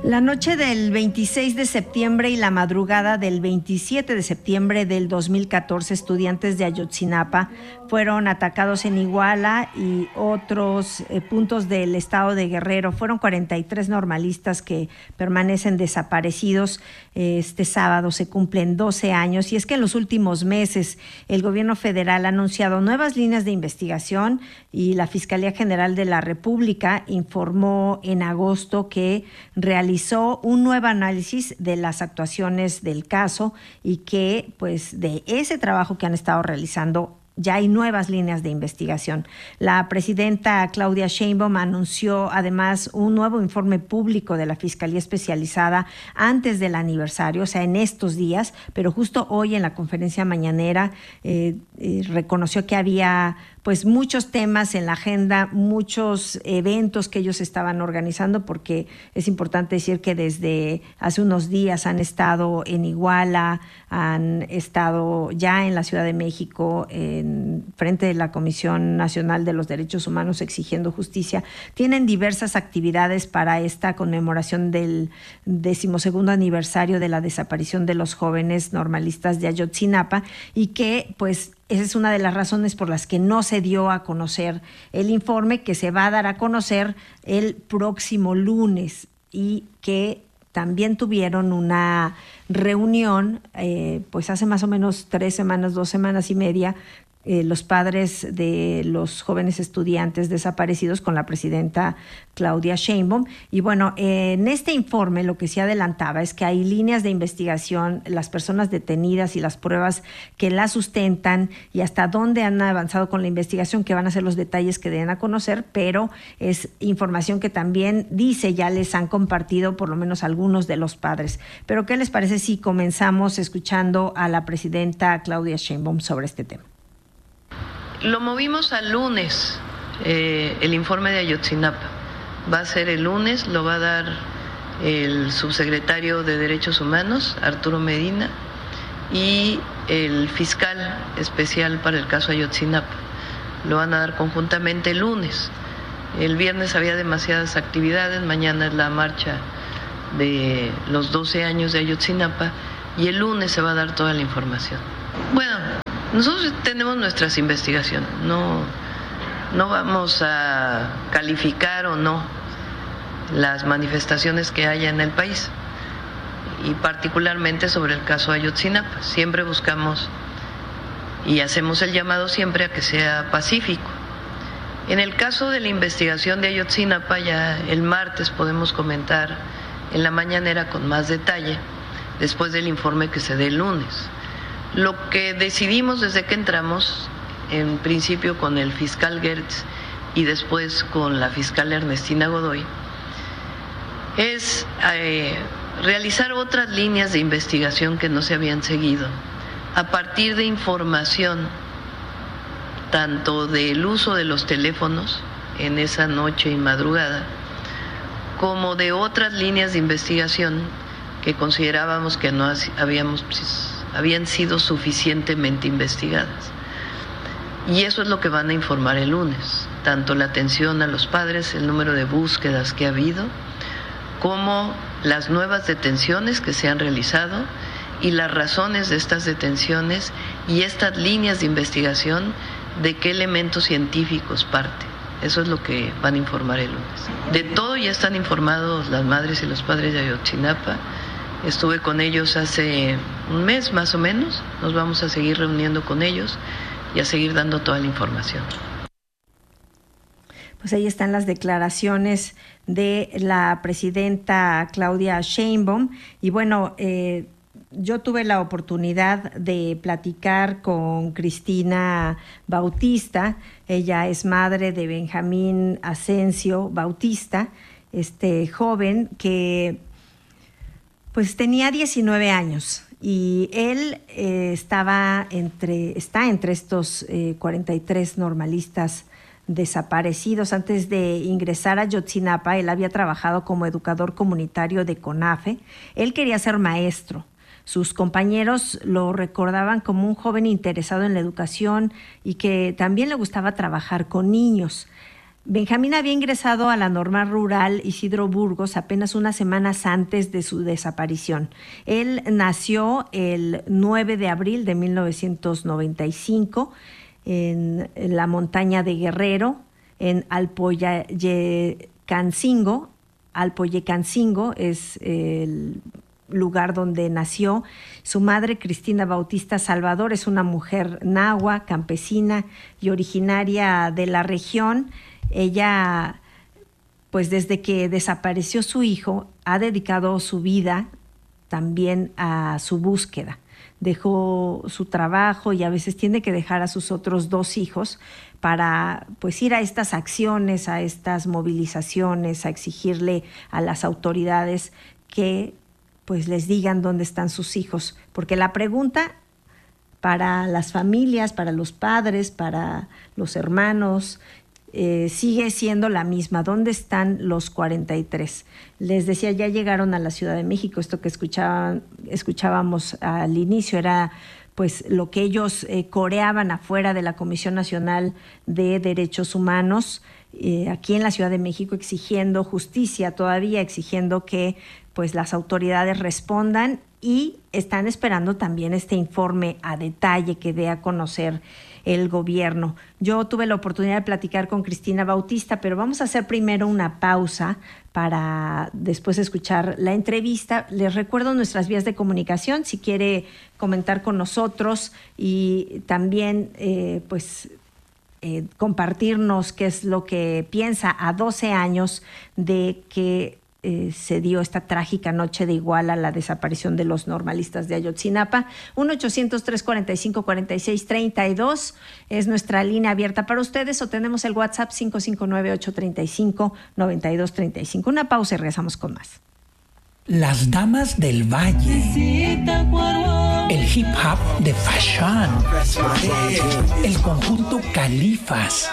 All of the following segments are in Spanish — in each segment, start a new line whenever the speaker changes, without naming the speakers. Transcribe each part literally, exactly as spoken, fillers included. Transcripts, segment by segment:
La noche del veintiséis de septiembre y la madrugada del veintisiete de septiembre del dos mil catorce, estudiantes de Ayotzinapa fueron atacados en Iguala y otros eh, puntos del estado de Guerrero. Fueron cuarenta y tres normalistas que permanecen desaparecidos. Este sábado se cumplen doce años, y es que en los últimos meses el gobierno federal ha anunciado nuevas líneas de investigación, y la Fiscalía General de la República informó en agosto que realizó un nuevo análisis de las actuaciones del caso, y que pues de ese trabajo que han estado realizando ya hay nuevas líneas de investigación. La presidenta Claudia Sheinbaum anunció además un nuevo informe público de la Fiscalía Especializada antes del aniversario, o sea, en estos días, pero justo hoy en la conferencia mañanera eh, eh, reconoció que había pues muchos temas en la agenda, muchos eventos que ellos estaban organizando, porque es importante decir que desde hace unos días han estado en Iguala, han estado ya en la Ciudad de México, en frente de la Comisión Nacional de los Derechos Humanos exigiendo justicia. Tienen diversas actividades para esta conmemoración del decimosegundo aniversario de la desaparición de los jóvenes normalistas de Ayotzinapa, y que pues esa es una de las razones por las que no se dio a conocer el informe, que se va a dar a conocer el próximo lunes, y que también tuvieron una reunión, eh, pues hace más o menos tres semanas, dos semanas y media, Eh, los padres de los jóvenes estudiantes desaparecidos con la presidenta Claudia Sheinbaum. Y bueno, eh, en este informe lo que se adelantaba es que hay líneas de investigación, las personas detenidas y las pruebas que las sustentan, y hasta dónde han avanzado con la investigación, que van a ser los detalles que den a conocer, pero es información que también dice ya les han compartido por lo menos algunos de los padres. Pero ¿qué les parece si comenzamos escuchando a la presidenta Claudia Sheinbaum sobre este tema?
Lo movimos al lunes, eh, el informe de Ayotzinapa. Va a ser el lunes, lo va a dar el subsecretario de Derechos Humanos, Arturo Medina, y el fiscal especial para el caso Ayotzinapa. Lo van a dar conjuntamente el lunes. El viernes había demasiadas actividades, mañana es la marcha de los doce años de Ayotzinapa, y el lunes se va a dar toda la información. Bueno, nosotros tenemos nuestras investigaciones, no, no vamos a calificar o no las manifestaciones que haya en el país, y particularmente sobre el caso Ayotzinapa. Siempre buscamos y hacemos el llamado siempre a que sea pacífico. En el caso de la investigación de Ayotzinapa, ya el martes podemos comentar en la mañanera con más detalle, después del informe que se dé el lunes. Lo que decidimos desde que entramos, en principio con el fiscal Gertz y después con la fiscal Ernestina Godoy, es eh, realizar otras líneas de investigación que no se habían seguido, a partir de información tanto del uso de los teléfonos en esa noche y madrugada, como de otras líneas de investigación que considerábamos que no habíamos habían sido suficientemente investigadas. Y eso es lo que van a informar el lunes, tanto la atención a los padres, el número de búsquedas que ha habido, como las nuevas detenciones que se han realizado y las razones de estas detenciones y estas líneas de investigación, de qué elementos científicos parte. Eso es lo que van a informar el lunes. De todo ya están informados las madres y los padres de Ayotzinapa. Estuve con ellos hace un mes más o menos, nos vamos a seguir reuniendo con ellos y a seguir dando toda la información.
Pues ahí están las declaraciones de la presidenta Claudia Sheinbaum. Y bueno, eh, yo tuve la oportunidad de platicar con Cristina Bautista. Ella es madre de Benjamín Asensio Bautista, este joven que pues tenía diecinueve años, y él eh, estaba entre, está entre estos eh, cuarenta y tres normalistas desaparecidos. Antes de ingresar a Ayotzinapa, él había trabajado como educador comunitario de CONAFE. Él quería ser maestro. Sus compañeros lo recordaban como un joven interesado en la educación y que también le gustaba trabajar con niños. Benjamín había ingresado a la Normal Rural Isidro Burgos apenas unas semanas antes de su desaparición. Él nació el nueve de abril de mil novecientos noventa y cinco en, en la montaña de Guerrero, en Alpoyecancingo. Alpoyecancingo es el lugar donde nació. Su madre, Cristina Bautista Salvador, es una mujer nahua, campesina y originaria de la región. Ella, pues desde que desapareció su hijo, ha dedicado su vida también a su búsqueda. Dejó su trabajo y a veces tiene que dejar a sus otros dos hijos para pues ir a estas acciones, a estas movilizaciones, a exigirle a las autoridades que pues les digan dónde están sus hijos. Porque la pregunta para las familias, para los padres, para los hermanos, Eh, sigue siendo la misma. ¿Dónde están los cuarenta y tres? Les decía, ya llegaron a la Ciudad de México. Esto que escuchaban, escuchábamos al inicio era pues lo que ellos eh, coreaban afuera de la Comisión Nacional de Derechos Humanos, eh, aquí en la Ciudad de México, exigiendo justicia, todavía exigiendo que pues las autoridades respondan, y están esperando también este informe a detalle que dé a conocer el gobierno. Yo tuve la oportunidad de platicar con Cristina Bautista, pero vamos a hacer primero una pausa para después escuchar la entrevista. Les recuerdo nuestras vías de comunicación, si quiere comentar con nosotros y también eh, pues eh, compartirnos qué es lo que piensa a doce años de que Eh, se dio esta trágica noche de Iguala, la desaparición de los normalistas de Ayotzinapa. uno ochocientos, trescientos cuarenta y cinco, cuarenta y seis treinta y dos es nuestra línea abierta para ustedes, o tenemos el WhatsApp cinco cinco nueve, ocho tres cinco, nueve dos tres cinco. Una pausa y regresamos con más.
Las Damas del Valle, el hip hop de Fashion, el conjunto Califas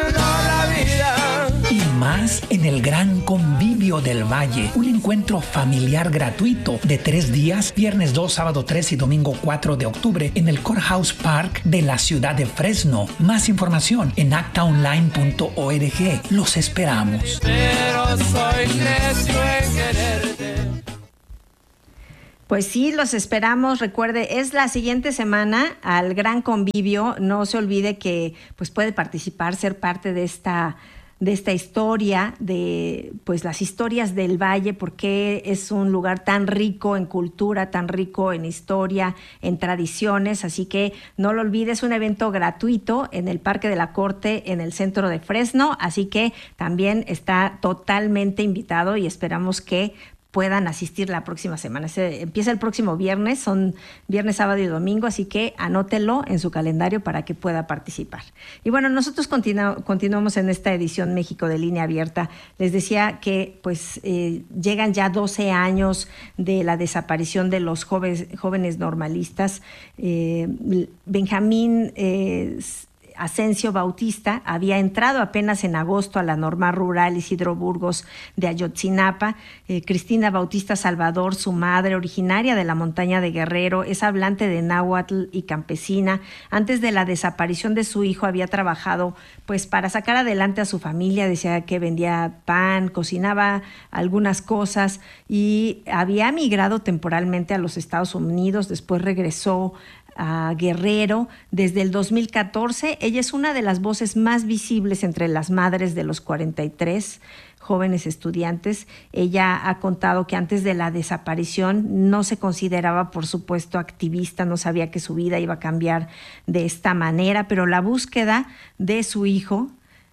y más en el Gran Convivio del Valle, un encuentro familiar gratuito de tres días, viernes dos, sábado tres y domingo cuatro de octubre en el Courthouse Park de la ciudad de Fresno. Más información en acta online punto org. Los esperamos. Pero soy necio en quererte.
Pues sí, los esperamos. Recuerde, es la siguiente semana al Gran Convivio. No se olvide que pues puede participar, ser parte de esta de esta historia, de pues las historias del Valle, porque es un lugar tan rico en cultura, tan rico en historia, en tradiciones. Así que no lo olvides, es un evento gratuito en el Parque de la Corte, en el centro de Fresno. Así que también está totalmente invitado y esperamos que puedan asistir la próxima semana. Se empieza el próximo viernes, son viernes, sábado y domingo, así que anótelo en su calendario para que pueda participar. Y bueno, nosotros continu- continuamos en esta edición México de Línea Abierta. Les decía que pues eh, llegan ya doce años de la desaparición de los jóvenes, jóvenes normalistas. Eh, Benjamín eh, Asensio Bautista había entrado apenas en agosto a la Normal Rural Isidro Burgos de Ayotzinapa. Eh, Cristina Bautista Salvador, su madre, originaria de la montaña de Guerrero, es hablante de náhuatl y campesina. Antes de la desaparición de su hijo había trabajado pues para sacar adelante a su familia. Decía que vendía pan, cocinaba algunas cosas y había migrado temporalmente a los Estados Unidos. Después regresó a Guerrero desde el dos mil catorce. Ella es una de las voces más visibles entre las madres de los cuarenta y tres jóvenes estudiantes. Ella ha contado que antes de la desaparición no se consideraba, por supuesto, activista, no sabía que su vida iba a cambiar de esta manera, pero la búsqueda de su hijo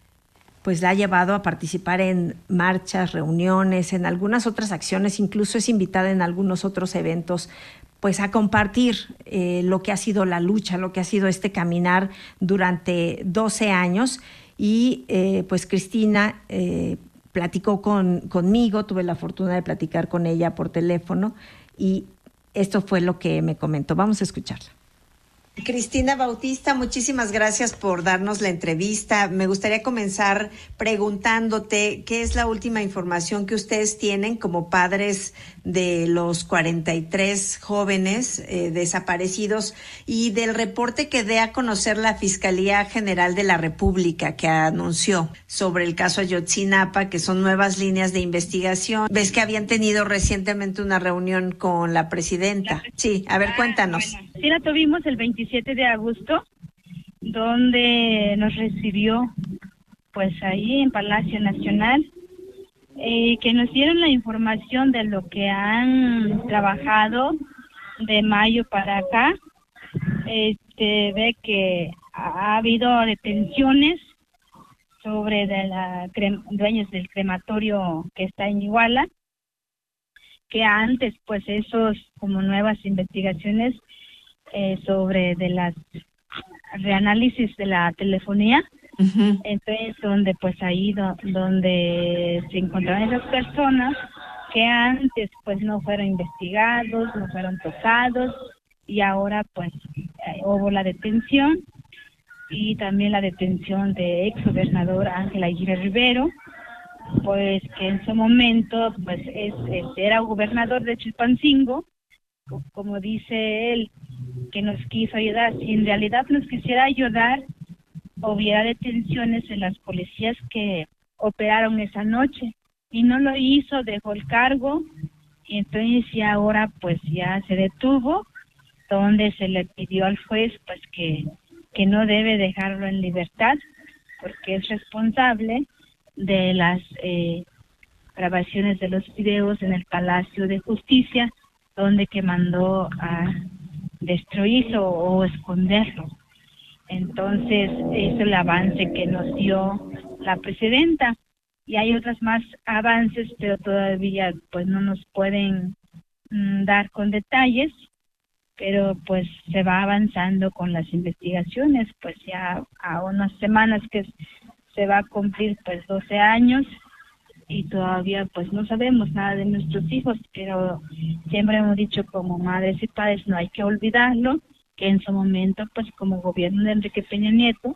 pues la ha llevado a participar en marchas, reuniones, en algunas otras acciones, incluso es invitada en algunos otros eventos pues a compartir eh, lo que ha sido la lucha, lo que ha sido este caminar durante doce años. Y eh, pues Cristina eh, platicó con, conmigo, tuve la fortuna de platicar con ella por teléfono y esto fue lo que me comentó. Vamos a escucharla. Cristina Bautista, muchísimas gracias por darnos la entrevista. Me gustaría comenzar preguntándote qué es la última información que ustedes tienen como padres de los cuarenta y tres jóvenes eh, desaparecidos y del reporte que dé a conocer la Fiscalía General de la República, que anunció sobre el caso Ayotzinapa, que son nuevas líneas de investigación. Ves que habían tenido recientemente una reunión con la presidenta. Sí, a ver, cuéntanos.
Ah, bueno. Sí, la tuvimos el veintisiete de agosto, donde nos recibió pues ahí en Palacio Nacional, eh, que nos dieron la información de lo que han trabajado de mayo para acá. Este, ve que ha habido detenciones sobre de la cre- dueños del crematorio que está en Iguala, que antes pues esos como nuevas investigaciones eh, sobre de las reanálisis de la telefonía. Uh-huh. Entonces donde pues ahí do, donde se encontraron esas personas que antes pues no fueron investigados, no fueron tocados, y ahora pues eh, hubo la detención y también la detención de ex gobernador Ángel Aguirre Rivero, pues que en su momento pues es, es era gobernador de Chilpancingo, como dice él, que nos quiso ayudar. Si en realidad nos quisiera ayudar, hubiera detenciones en las policías que operaron esa noche, y no lo hizo, dejó el cargo, y entonces ya ahora pues ya se detuvo, donde se le pidió al juez pues que, que no debe dejarlo en libertad, porque es responsable de las eh, grabaciones de los videos en el Palacio de Justicia, donde que mandó a destruirlo o esconderlo. Entonces, es el avance que nos dio la presidenta, y hay otros más avances, pero todavía pues no nos pueden mm, dar con detalles, pero pues se va avanzando con las investigaciones. Pues ya a unas semanas que se va a cumplir pues doce años, y todavía pues no sabemos nada de nuestros hijos, pero siempre hemos dicho como madres y padres no hay que olvidarlo, que en su momento pues como gobierno de Enrique Peña Nieto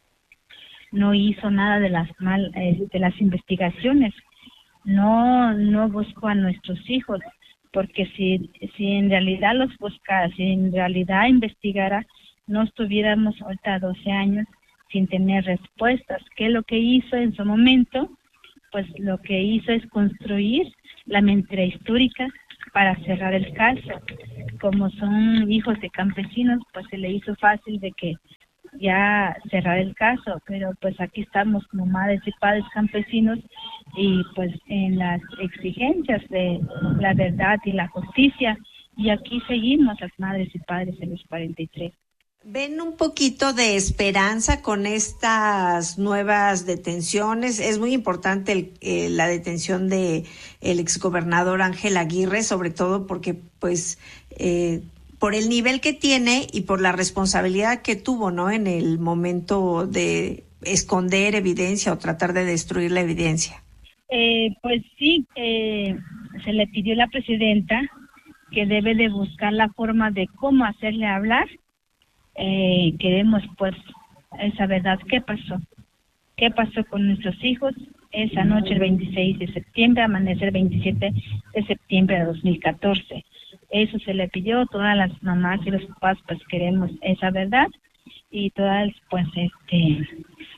no hizo nada de las mal eh, de las investigaciones, no no buscó a nuestros hijos, porque si si en realidad los buscara, si en realidad investigara, no estuviéramos ahorita doce años sin tener respuestas. ¿Qué es lo que hizo en su momento? Pues lo que hizo es construir la mentira histórica para cerrar el caso. Como son hijos de campesinos, pues se le hizo fácil de que ya cerrar el caso, pero pues aquí estamos como madres y padres campesinos, y pues en las exigencias de la verdad y la justicia, y aquí seguimos las madres y padres de los cuarenta y tres.
¿Ven un poquito de esperanza con estas nuevas detenciones? Es muy importante el, eh, la detención de el exgobernador Ángel Aguirre, sobre todo porque pues eh, por el nivel que tiene y por la responsabilidad que tuvo, ¿no?, en el momento de esconder evidencia o tratar de destruir la evidencia.
Eh, pues sí, eh, se le pidió a la presidenta que debe de buscar la forma de cómo hacerle hablar. Eh, queremos pues esa verdad, qué pasó, qué pasó con nuestros hijos esa noche el veintiséis de septiembre, amanecer veintisiete de septiembre de dos mil catorce. Eso se le pidió a todas las mamás y los papás, pues queremos esa verdad, y todas pues este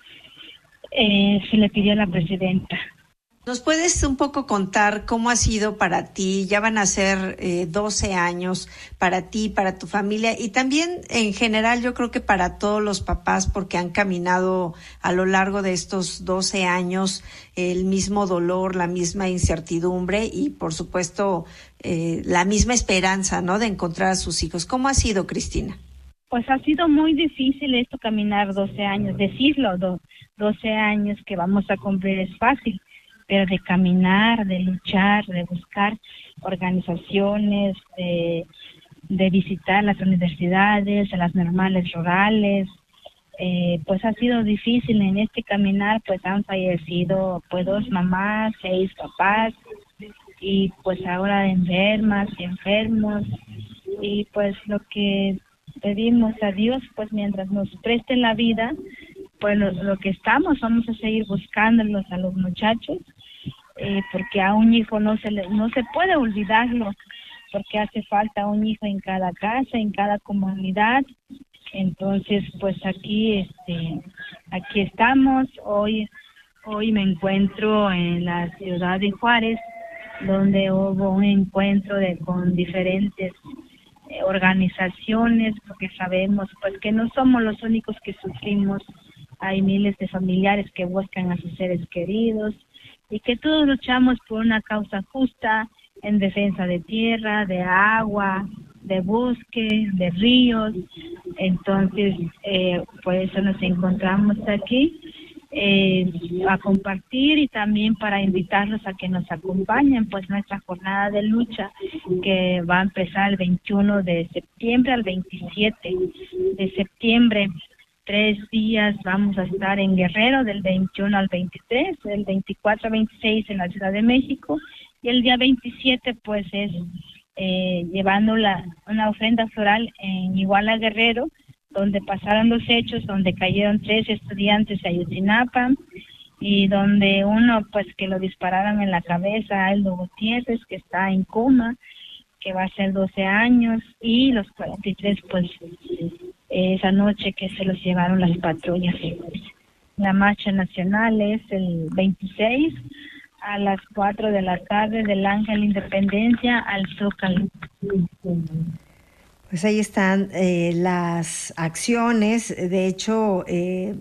eh, se le pidió a la presidenta.
¿Nos puedes un poco contar cómo ha sido para ti? Ya van a ser eh, doce años para ti, para tu familia, y también en general yo creo que para todos los papás, porque han caminado a lo largo de estos doce años el mismo dolor, la misma incertidumbre y por supuesto eh, la misma esperanza, ¿no?, de encontrar a sus hijos. ¿Cómo ha sido, Cristina?
Pues ha sido muy difícil esto, caminar doce años, decirlo, do, doce años que vamos a cumplir es fácil, pero de caminar, de luchar, de buscar organizaciones, de, de visitar las universidades, las normales rurales, eh, pues ha sido difícil. En este caminar pues han fallecido pues dos mamás, seis papás, y pues ahora enfermas y enfermos, y pues lo que pedimos a Dios, pues mientras nos preste la vida, pues lo, lo que estamos, vamos a seguir buscándolos a los muchachos, eh, porque a un hijo no se le, no se puede olvidarlo, porque hace falta un hijo en cada casa, en cada comunidad. Entonces, pues aquí, este, aquí estamos. Hoy, hoy me encuentro en la ciudad de Juárez, donde hubo un encuentro de con diferentes eh, organizaciones, porque sabemos, pues, que no somos los únicos que sufrimos. Hay miles de familiares que buscan a sus seres queridos y que todos luchamos por una causa justa en defensa de tierra, de agua, de bosque, de ríos. Entonces, eh, por eso nos encontramos aquí, eh, a compartir y también para invitarlos a que nos acompañen, pues nuestra jornada de lucha que va a empezar el veintiuno de septiembre al veintisiete de septiembre. Tres días vamos a estar en Guerrero, del veintiuno al veintitrés, del veinticuatro al veintiséis en la Ciudad de México, y el día veintisiete pues es eh, llevando la, una ofrenda floral en Iguala, Guerrero, donde pasaron los hechos, donde cayeron tres estudiantes de Ayotzinapa, y donde uno pues que lo dispararon en la cabeza, Aldo Gutiérrez, que está en coma, que va a ser doce años, y los cuarenta y tres pues esa noche que se los llevaron las patrullas. La marcha nacional es el veintiséis a las cuatro de la tarde del Ángel Independencia al Zócalo.
Pues ahí están eh, las acciones. De hecho, eh,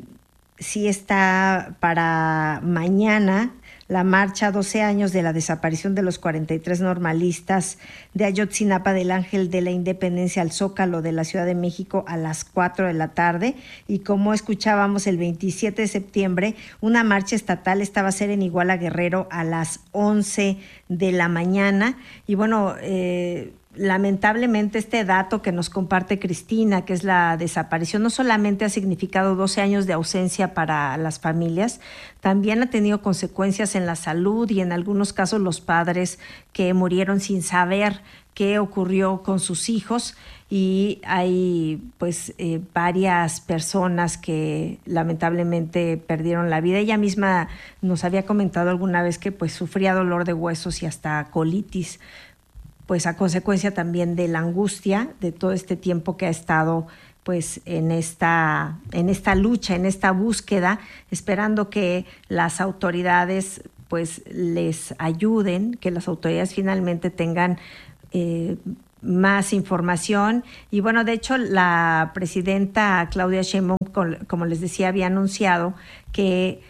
sí está para mañana la marcha doce años de la desaparición de los cuarenta y tres normalistas de Ayotzinapa, del Ángel de la Independencia al Zócalo de la Ciudad de México a las cuatro de la tarde. Y como escuchábamos, el veintisiete de septiembre, una marcha estatal, esta va a ser en Iguala, Guerrero, a las once de la mañana. Y bueno, eh, lamentablemente este dato que nos comparte Cristina, que es la desaparición, no solamente ha significado doce años de ausencia para las familias, también ha tenido consecuencias en la salud y en algunos casos los padres que murieron sin saber qué ocurrió con sus hijos, y hay pues eh, varias personas que lamentablemente perdieron la vida. Ella misma nos había comentado alguna vez que pues sufría dolor de huesos y hasta colitis, pues a consecuencia también de la angustia de todo este tiempo que ha estado pues en esta, en esta lucha, en esta búsqueda, esperando que las autoridades pues les ayuden, que las autoridades finalmente tengan eh, más información. Y bueno, de hecho la presidenta Claudia Sheinbaum, como les decía, había anunciado que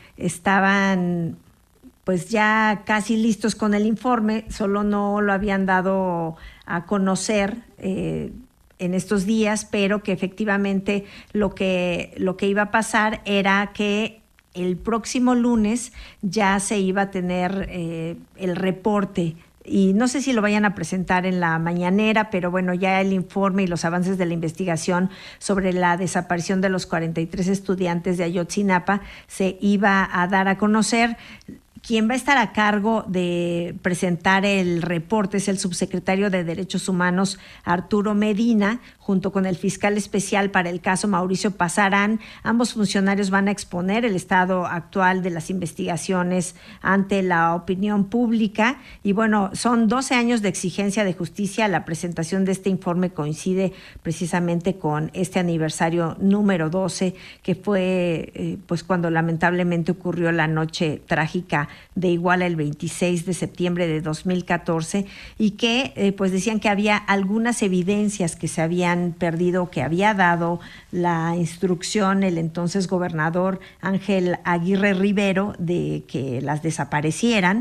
estaban pues ya casi listos con el informe, solo no lo habían dado a conocer eh, en estos días, pero que efectivamente lo que, lo que iba a pasar era que el próximo lunes ya se iba a tener eh, el reporte. Y no sé si lo vayan a presentar en la mañanera, pero bueno, ya el informe y los avances de la investigación sobre la desaparición de los cuarenta y tres estudiantes de Ayotzinapa se iba a dar a conocer. Quien va a estar a cargo de presentar el reporte es el subsecretario de Derechos Humanos, Arturo Medina, junto con el fiscal especial para el caso, Mauricio Pasarán. Ambos funcionarios van a exponer el estado actual de las investigaciones ante la opinión pública. Y bueno, son doce años de exigencia de justicia. La presentación de este informe coincide precisamente con este aniversario número doce, que fue eh, pues cuando lamentablemente ocurrió la noche trágica de Iguala el veintiséis de septiembre de dos mil catorce, y que eh, pues decían que había algunas evidencias que se habían perdido, que había dado la instrucción el entonces gobernador Ángel Aguirre Rivero de que las desaparecieran.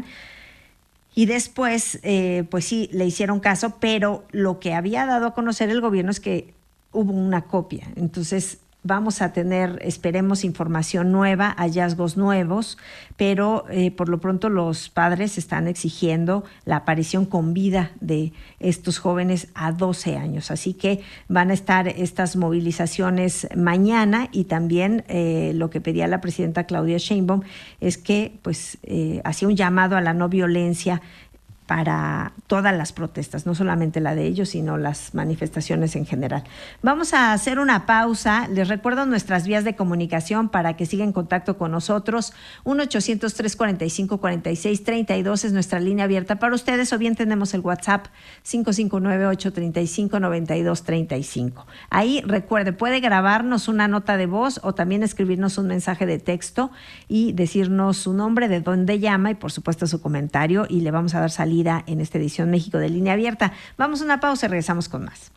Y después, eh, pues sí, le hicieron caso, pero lo que había dado a conocer el gobierno es que hubo una copia. Entonces vamos a tener, esperemos, información nueva, hallazgos nuevos, pero eh, por lo pronto los padres están exigiendo la aparición con vida de estos jóvenes a doce años. Así que van a estar estas movilizaciones mañana, y también eh, lo que pedía la presidenta Claudia Sheinbaum es que pues eh, hacía un llamado a la no violencia para todas las protestas, no solamente la de ellos, sino las manifestaciones en general. Vamos a hacer una pausa. Les recuerdo nuestras vías de comunicación para que sigan en contacto con nosotros. uno ochocientos, trescientos cuarenta y cinco, cuarenta y seis treinta y dos es nuestra línea abierta para ustedes, o bien tenemos el WhatsApp cinco cinco nueve, ocho tres cinco, nueve dos tres cinco. Ahí, recuerde, puede grabarnos una nota de voz o también escribirnos un mensaje de texto y decirnos su nombre, de dónde llama y, por supuesto, su comentario, y le vamos a dar salida en esta edición México de Línea Abierta. Vamos a una pausa y regresamos con más.